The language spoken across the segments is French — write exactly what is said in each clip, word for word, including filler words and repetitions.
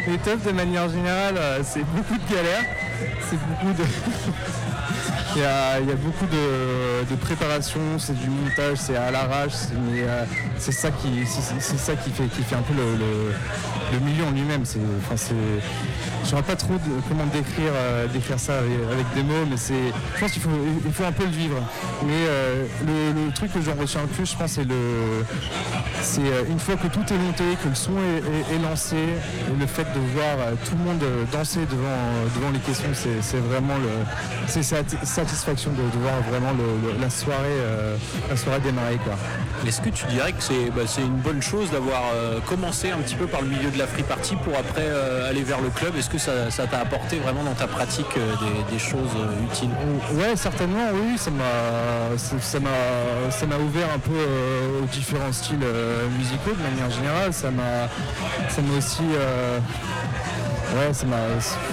les teufs, de manière générale, euh, c'est beaucoup de galères, c'est beaucoup de... il, y a, il y a beaucoup de, de préparation, c'est du montage, c'est à l'arrache, c'est, mais euh, c'est ça qui, c'est, c'est ça qui fait, qui fait un peu le, le, le milieu en lui-même. C'est, enfin, c'est, je ne saurais pas trop de, comment décrire, euh, décrire ça avec, avec des mots, mais c'est, je pense qu'il faut, il faut un peu le vivre. Mais euh, le, le truc que j'en retiens le plus, je pense, c'est le, c'est une fois que tout est monté, que le son est, est, est lancé, le fait de voir tout le monde danser devant, devant les questions, c'est, c'est vraiment le, c'est cette satisfaction de, de voir vraiment le, le, la soirée, euh, la soirée démarrer, quoi. Est-ce que tu dirais que c'est, bah, c'est une bonne chose d'avoir euh, commencé un petit peu par le milieu de la free party pour après euh, aller vers le club? Est-ce que ça, ça t'a apporté vraiment dans ta pratique euh, des, des choses euh, utiles? Ouais, certainement, oui, ça m'a, ça m'a, ça m'a ouvert un peu euh, aux différents styles euh, musicaux de manière générale. Ça m'a, ça m'a aussi, euh, ouais, ça m'a.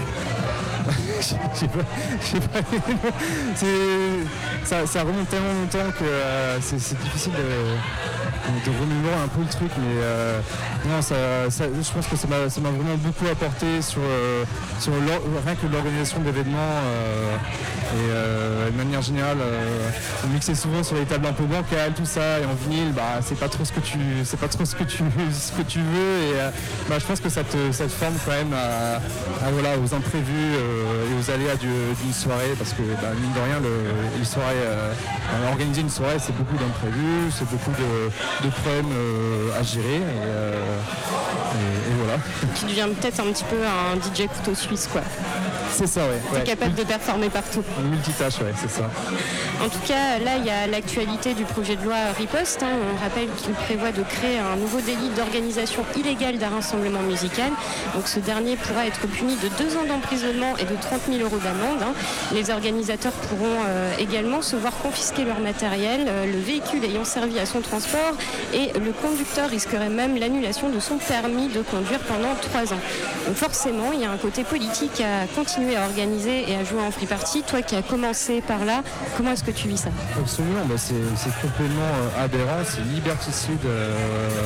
Je sais pas, je sais pas. C'est, ça, ça remonte tellement longtemps que euh, c'est, c'est difficile de, de remémorer un peu le truc, mais euh, non, ça, ça, je pense que ça m'a, ça m'a vraiment beaucoup apporté sur, euh, sur rien que l'organisation d'événements euh, et euh, de manière générale, euh, on mixait souvent sur les tables un peu bancales, tout ça, et en vinyle, bah, c'est pas trop ce que tu, c'est pas trop ce que tu, ce que tu veux, et euh, bah, je pense que ça te, ça te forme quand même à, à, voilà, aux imprévus. Euh, et aux aléas du, d'une soirée, parce que bah, mine de rien, le, les soirées, euh, organiser une soirée, c'est beaucoup d'imprévus, c'est beaucoup de, de problèmes euh, à gérer, et, euh, et, et voilà. Tu deviens peut-être un petit peu un D J couteau suisse, quoi. C'est ça, ouais. T'es ouais. capable de performer partout. Un multitâche, ouais, c'est ça. En tout cas, là, il y a l'actualité du projet de loi Riposte. Hein. On rappelle qu'il prévoit de créer un nouveau délit d'organisation illégale d'un rassemblement musical. Donc, ce dernier pourra être puni de deux ans d'emprisonnement et de trente mille euros d'amende. Hein. Les organisateurs pourront euh, également se voir confisquer leur matériel, euh, le véhicule ayant servi à son transport, et le conducteur risquerait même l'annulation de son permis de conduire pendant trois ans. Donc, forcément, il y a un côté politique à continuer à organiser et à jouer en free party. Toi qui as commencé par là, comment est-ce que tu vis ça? Absolument, bah c'est, c'est complètement euh, aberrant, c'est liberticide euh,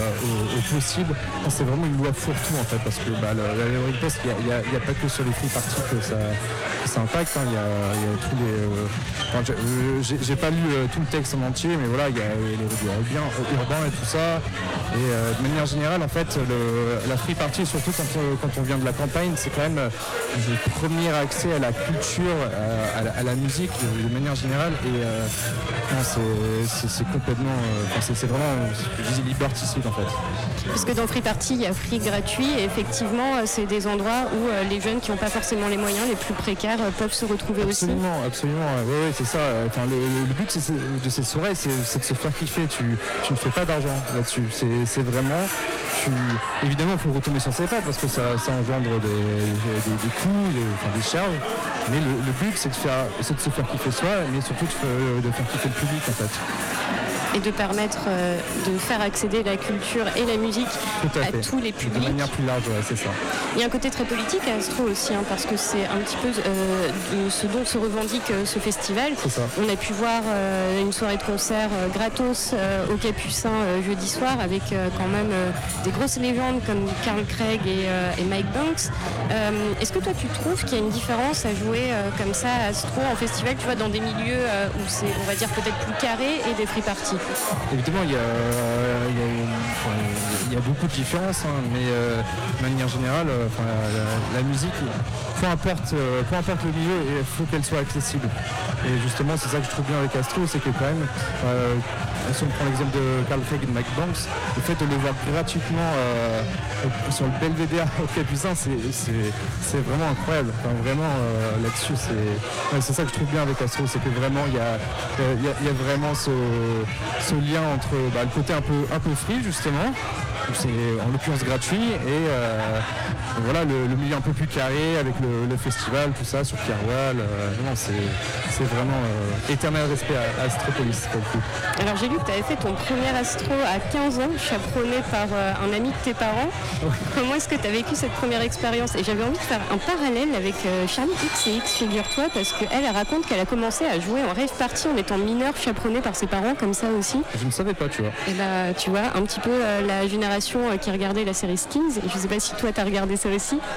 au, au possible. Enfin, c'est vraiment une loi fourre-tout en fait, parce que bah, la, la loi Riposte, il n'y a, a, a pas que sur les free parties que ça, que ça impacte. Hein. Il y a, y a tous les. Euh, enfin, j'ai, euh, j'ai, j'ai pas lu euh, tout le texte en entier, mais voilà, il y a les réseaux urbains, urbains et tout ça. Et euh, de manière générale, en fait, le, la free party, surtout quand on, quand on vient de la campagne, c'est quand même le premier accès à la culture, à, à, la, à la musique de, de manière générale. Et euh, non, c'est, c'est, c'est complètement. Euh, enfin, c'est, c'est vraiment, je disais, liberticide en fait. Parce que dans Free Party, il y a free gratuit, et effectivement, c'est des endroits où euh, les jeunes qui n'ont pas forcément les moyens, les plus précaires, euh, peuvent se retrouver absolument, aussi. Absolument, absolument. Oui, oui, c'est ça. Enfin, le, le but c'est, de ces soirées, c'est, c'est de se faire kiffer. Tu, tu ne fais pas d'argent là-dessus. C'est, c'est vraiment. Tu, évidemment, il faut retomber sur ses pattes parce que ça, ça engendre des, des, des coûts, des, enfin, des charges. Mais le, le but, c'est de, faire, c'est de se faire kiffer soi, mais surtout de, de faire kiffer le public en fait. Et de permettre euh, de faire accéder la culture et la musique à, à tous les publics. De manière plus large, ouais, c'est ça. Il y a un côté très politique à Astro aussi, hein, parce que c'est un petit peu euh, de ce dont se revendique euh, ce festival. C'est ça. On a pu voir euh, une soirée de concert euh, gratos euh, au Capucin euh, jeudi soir, avec euh, quand même euh, des grosses légendes comme Carl Craig et, euh, et Mike Banks. Euh, est-ce que toi tu trouves qu'il y a une différence à jouer euh, comme ça à Astro en festival, tu vois, dans des milieux euh, où c'est, on va dire, peut-être plus carré, et des free parties? Évidemment, il y a, il y a, enfin, il y a beaucoup de différences, hein, mais euh, de manière générale, enfin, la, la musique, peu importe, euh, peu importe le milieu, il faut qu'elle soit accessible. Et justement, c'est ça que je trouve bien avec Astro, c'est que quand même, euh, si on prend l'exemple de Carl Craig et de Mike Banks, le fait de le voir gratuitement euh, sur le Belvédère au Capucin, c'est, c'est, c'est vraiment incroyable. Enfin, vraiment, euh, là-dessus, c'est, ouais, c'est ça que je trouve bien avec Astro, c'est que vraiment, il y a, il y a, il y a vraiment ce, ce lien entre bah, le côté un peu, un peu free, justement, c'est en l'occurrence gratuit, et euh, voilà, le, le milieu un peu plus carré avec le, le festival, tout ça, sur Pierrewall. Euh, non, c'est, c'est vraiment euh, éternel respect à, à Astropolis, pour le coup. Alors j'ai lu que tu avais fait ton premier Astro à quinze ans, chaperonné par euh, un ami de tes parents. Ouais. Comment est-ce que tu as vécu cette première expérience? Et j'avais envie de faire un parallèle avec euh, Charlie X et X, figure-toi, parce qu'elle elle raconte qu'elle a commencé à jouer en rave party en étant mineure, chaperonnée par ses parents, comme ça aussi. Je ne savais pas, tu vois. Et bah, tu vois, un petit peu euh, la génération euh, qui regardait la série Skins. Je ne sais pas si toi, tu as regardé ça aussi.